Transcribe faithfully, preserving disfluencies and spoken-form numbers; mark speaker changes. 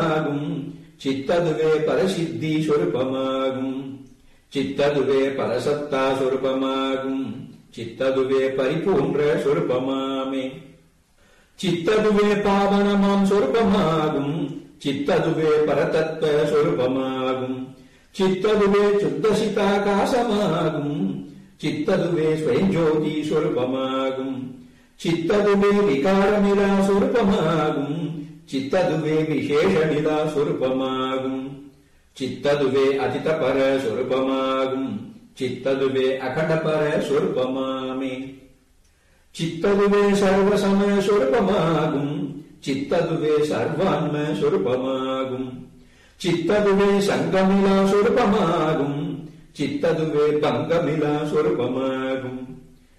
Speaker 1: சொருபமாகும். சித்ததுவே பரசித்தி சொருபமாகும். சித்ததுவே பரசத்தா சொருபமாகும். சித்ததுவே பரிபூன்ற சொருபமாமே. சித்ததுவே பாவனமாம் சொருபமாகும். சித்ததுவே பரதத்வ சொருபமாகும். சித்ததுவே சுத்தசிதாகாசமாகும். சித்ததுவே ஸ்வயஞ்சோதி சொருபமாகும். சித்ததுவே விகாரமிலா சொருபமாகும். சித்ததுவே விசேஷமிலா சொருபமாகும். சித்ததுவே அதிதபர சொருபமாகும். சித்ததுவே அகண்டபர சொருபமாமே. சித்ததுவே சர்வசம சொருபமாகும். சித்ததுவே சர்வான்ம சொருபமாகும். சித்ததுவே சங்கமிலா சொருபமாகும். சித்ததுவே பங்கமிலா சொருபமாகும்.